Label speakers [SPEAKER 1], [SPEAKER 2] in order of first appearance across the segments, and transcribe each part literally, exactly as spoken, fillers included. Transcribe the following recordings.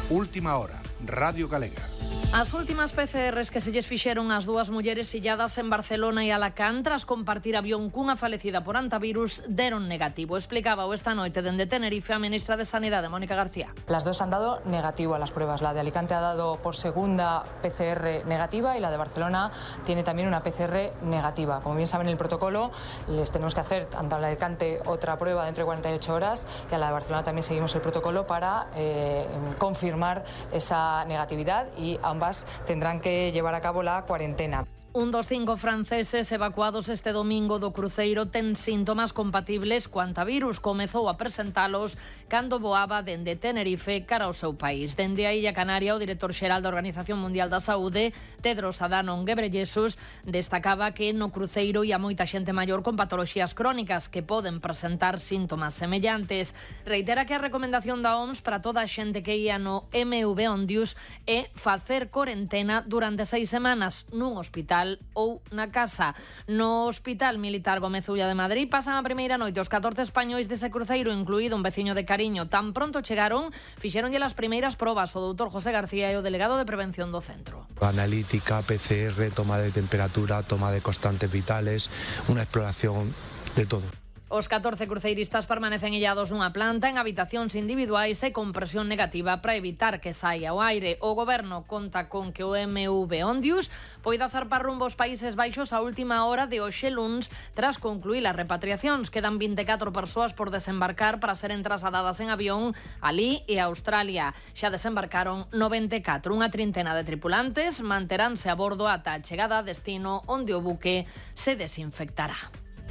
[SPEAKER 1] Última hora, Radio Galega.
[SPEAKER 2] As últimas P C Rs que se lles fixeron ás dúas mulleres illadas en Barcelona e Alacant tras compartir avión cunha falecida por antivirus deron negativo. Explicaba esta noite dende Tenerife a ministra de Sanidade, Mónica García.
[SPEAKER 3] Las dos han dado negativo a las pruebas. La de Alicante ha dado por segunda P C R negativa y la de Barcelona tiene también una P C R negativa. Como bien saben, el protocolo les tenemos que hacer tanto a la de Alicante otra prueba dentro de cuarenta y ocho horas y a la de Barcelona también seguimos el protocolo para eh, confirmar esa negatividad y ambas tendrán que llevar a cabo la cuarentena.
[SPEAKER 2] Un dos cinco franceses evacuados este domingo do cruceiro ten síntomas compatibles co antivirus. Comezou a presentalos cando voaba dende Tenerife cara ao seu país. Dende a Illa Canaria, o director xeral da Organización Mundial da Saúde, Tedros Adhanom Ghebreyesus, destacaba que no cruceiro ia moita xente maior con patoloxías crónicas que poden presentar síntomas semellantes. Reitera que a recomendación da O M S para toda a xente que ia no M V Ondius é facer corentena durante seis semanas nun hospital ou na casa. No Hospital Militar Gómez Ulla de Madrid pasan a primeira noite os catorce españois dese cruceiro, incluído un veciño de Cariño. Tan pronto chegaron, fixeronlle as primeiras probas o doutor José García e o delegado de prevención do centro.
[SPEAKER 4] Analítica, P C R, toma de temperatura, toma de constantes vitales, unha exploración de todo.
[SPEAKER 2] Os catorce cruceiristas permanecen illados nunha planta en habitacións individuais e con presión negativa para evitar que saia o aire. O goberno conta con que o M V Ondius poida zarpar rumbo aos Países Baixos a última hora de hoxe luns tras concluir as repatriacións. Quedan vinte e catro persoas por desembarcar para seren trasladadas en avión alí e a Australia. Xa desembarcaron noventa e catro. Unha trintena de tripulantes manteránse a bordo ata a chegada a destino onde o buque se desinfectará.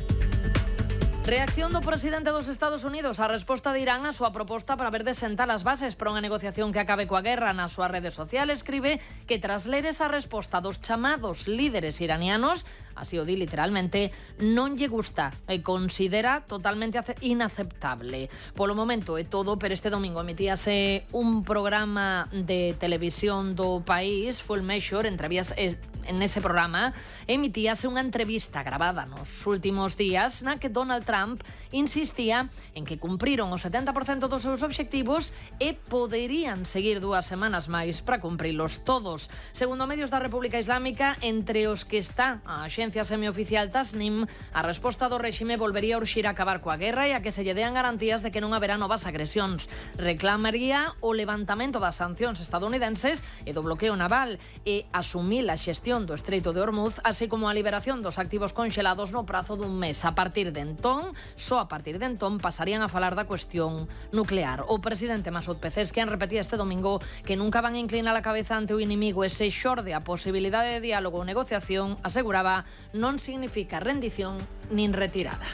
[SPEAKER 2] Reacción do presidente dos Estados Unidos á resposta de Irán á súa proposta para ver de sentar as bases para unha negociación que acabe coa guerra. Na súa rede social escribe que tras ler esa resposta dos chamados líderes iranianos, así o di literalmente, non lle gusta e considera totalmente inaceptable. Polo momento é todo, pero este domingo emitíase un programa de televisión do país, Full Measure, entrevías en ese programa emitíase unha entrevista grabada nos últimos días na que Donald Trump insistía en que cumpriron o setenta por cento dos seus obxectivos e poderían seguir dúas semanas máis para cumprilos todos. Segundo medios da República Islámica, entre os que está a axencia semioficial Tasnim, a resposta do réxime volvería a urxir a acabar coa guerra e a que se lle dean garantías de que non haberá novas agresións. Reclamaría o levantamento das sancións estadounidenses e do bloqueo naval e asumir a xestión do Estreito de Hormuz, así como a liberación dos activos conxelados no prazo dun mes. A partir de entón, só a partir de entón, pasarían a falar da cuestión nuclear. O presidente Masoud Pezeshkian repetía este domingo que nunca van a inclinar a cabeza ante o inimigo e se xorde a posibilidade de diálogo ou negociación, aseguraba, non significa rendición nin retirada.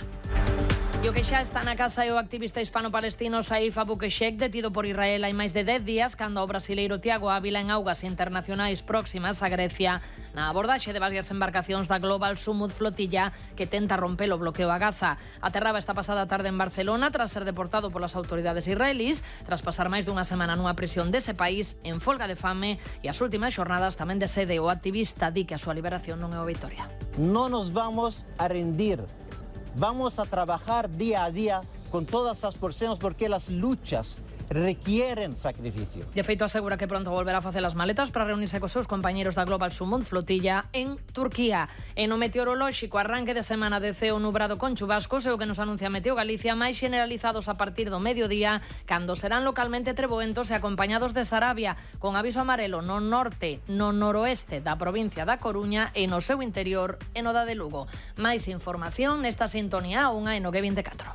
[SPEAKER 2] E o que xa está na casa é o activista hispano-palestino Saif Abu Keshek, detido por Israel hai máis de dez días, cando o brasileiro Tiago Ávila en augas internacionais próximas a Grecia, na abordaxe de varias embarcacións da Global Sumud Flotilla que tenta romper o bloqueo a Gaza. Aterraba esta pasada tarde en Barcelona tras ser deportado polas autoridades israelís, tras pasar máis dunha semana nunha prisión dese país en folga de fame, e as últimas xornadas tamén de sede o activista di que a súa liberación non é o Vitoria.
[SPEAKER 5] Non nos vamos a rendir. Vamos a trabajar día a día con todas as porcións porque las luchas requieren sacrificio.
[SPEAKER 2] De feito, asegura que pronto volverá a facer as maletas para reunirse cos seus compañeros da Global Sumud Flotilla en Turquía. E no meteorolóxico, arranque de semana de ceo nubrado con chubascos é o que nos anuncia Meteo Galicia, máis generalizados a partir do mediodía, cando serán localmente treboentos e acompañados de Sarabia, con aviso amarelo no norte, no noroeste da provincia da Coruña e no seu interior e no da de Lugo. Máis información nesta sintonía, unha en o G vinte e catro.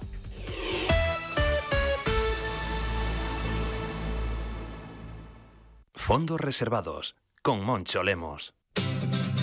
[SPEAKER 6] Fondos reservados con Moncho Lemos.